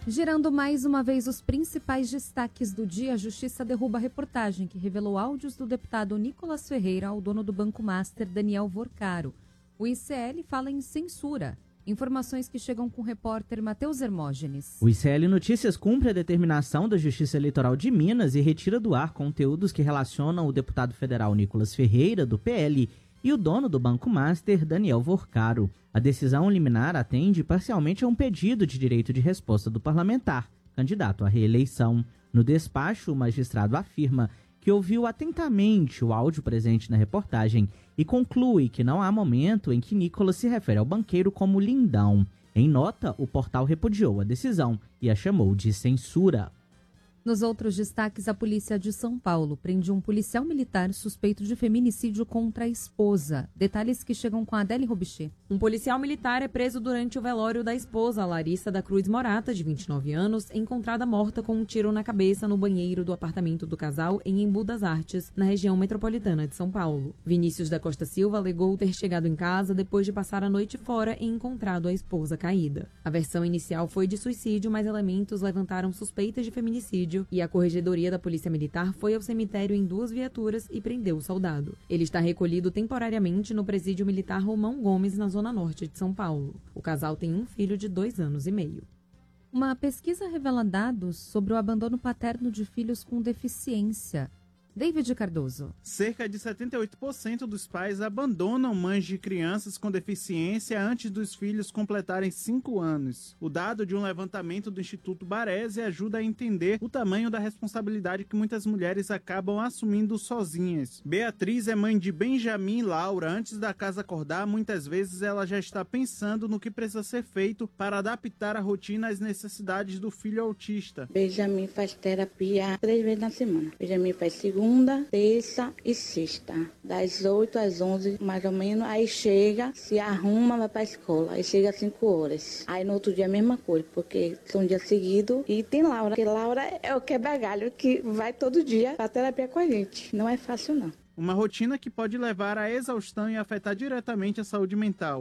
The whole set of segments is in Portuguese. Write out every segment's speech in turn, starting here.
Girando mais uma vez os principais destaques do dia, a Justiça derruba a reportagem que revelou áudios do deputado Nicolas Ferreira ao dono do Banco Master, Daniel Vorcaro. O ICL fala em censura. Informações que chegam com o repórter Matheus Hermógenes. O ICL Notícias cumpre a determinação da Justiça Eleitoral de Minas e retira do ar conteúdos que relacionam o deputado federal Nicolas Ferreira, do PL, e o dono do Banco Master, Daniel Vorcaro. A decisão liminar atende parcialmente a um pedido de direito de resposta do parlamentar, candidato à reeleição. No despacho, o magistrado afirma que ouviu atentamente o áudio presente na reportagem e conclui que não há momento em que Nicolas se refere ao banqueiro como lindão. Em nota, o portal repudiou a decisão e a chamou de censura. Nos outros destaques, a polícia de São Paulo prende um policial militar suspeito de feminicídio contra a esposa. Detalhes que chegam com a Adele Robichê. Um policial militar é preso durante o velório da esposa, Larissa da Cruz Morata, de 29 anos, encontrada morta com um tiro na cabeça no banheiro do apartamento do casal em Embu das Artes, na região metropolitana de São Paulo. Vinícius da Costa Silva alegou ter chegado em casa depois de passar a noite fora e encontrado a esposa caída. A versão inicial foi de suicídio, mas elementos levantaram suspeitas de feminicídio e a Corregedoria da Polícia Militar foi ao cemitério em 2 viaturas e prendeu o soldado. Ele está recolhido temporariamente no presídio militar Romão Gomes, na zona norte de São Paulo. O casal tem um filho de 2 anos e meio. Uma pesquisa revela dados sobre o abandono paterno de filhos com deficiência. David Cardoso. Cerca de 78% dos pais abandonam mães de crianças com deficiência antes dos filhos completarem 5 anos. O dado de um levantamento do Instituto Baresi ajuda a entender o tamanho da responsabilidade que muitas mulheres acabam assumindo sozinhas. Beatriz é mãe de Benjamin e Laura. Antes da casa acordar, muitas vezes ela já está pensando no que precisa ser feito para adaptar a rotina às necessidades do filho autista. Benjamin faz terapia 3 vezes na semana. Benjamin faz segunda, terça e sexta, das 8 às 11, mais ou menos. Aí chega, se arruma, vai pra escola. Aí chega às 5 horas. Aí no outro dia a mesma coisa, porque são dias seguidos. E tem Laura, porque Laura é o quebra-galho que vai todo dia pra terapia com a gente. Não é fácil, não. Uma rotina que pode levar à exaustão e afetar diretamente a saúde mental.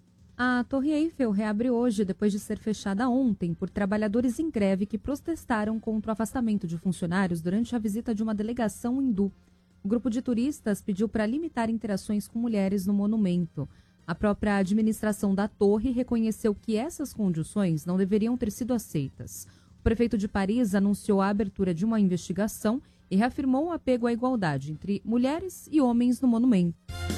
A Torre Eiffel reabre hoje, depois de ser fechada ontem, por trabalhadores em greve que protestaram contra o afastamento de funcionários durante a visita de uma delegação hindu. O grupo de turistas pediu para limitar interações com mulheres no monumento. A própria administração da torre reconheceu que essas condições não deveriam ter sido aceitas. O prefeito de Paris anunciou a abertura de uma investigação e reafirmou o apego à igualdade entre mulheres e homens no monumento.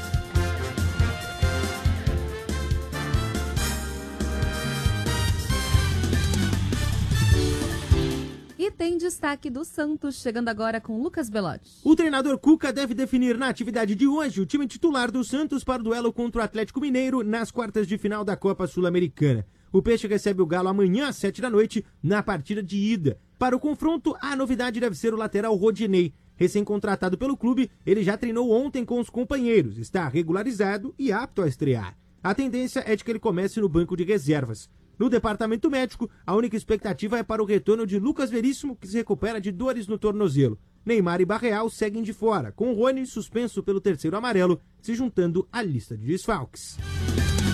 E tem destaque do Santos, chegando agora com Lucas Belotti. O treinador Cuca deve definir na atividade de hoje o time titular do Santos para o duelo contra o Atlético Mineiro nas quartas de final da Copa Sul-Americana. O Peixe recebe o Galo amanhã às 7 da noite na partida de ida. Para o confronto, a novidade deve ser o lateral Rodinei. Recém-contratado pelo clube, ele já treinou ontem com os companheiros, está regularizado e apto a estrear. A tendência é de que ele comece no banco de reservas. No departamento médico, a única expectativa é para o retorno de Lucas Veríssimo, que se recupera de dores no tornozelo. Neymar e Barreal seguem de fora, com o Rony suspenso pelo terceiro amarelo, se juntando à lista de desfalques.